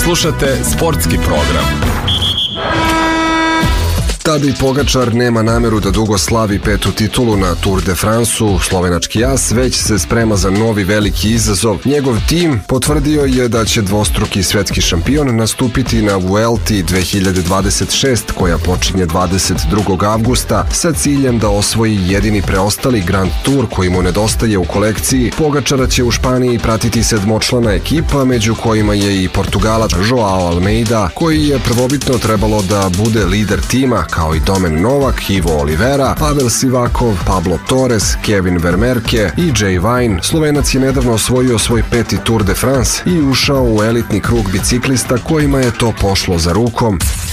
Slušate sportski program. Tadej Pogačar nema nameru da dugo slavi petu titulu na Tour de France-u, slovenački as, već se sprema za novi veliki izazov. Njegov tim potvrdio je da će dvostruki svetski šampion nastupiti na Vuelti 2026, koja počinje 22. avgusta, sa ciljem da osvoji jedini preostali Grand Tour koji mu nedostaje u kolekciji. Pogačara će u Španiji pratiti sedmočlana ekipa, među kojima je i Portugalac Joao Almeida, koji je prvobitno trebalo da bude lider tima, kao i Domen Novak, Ivo Olivera, Pavel Sivakov, Pablo Torres, Kevin Vermerke i Jay Vine. Slovenac je nedavno osvojio svoj peti Tour de France i ušao u elitni krug biciklista kojima je to pošlo za rukom.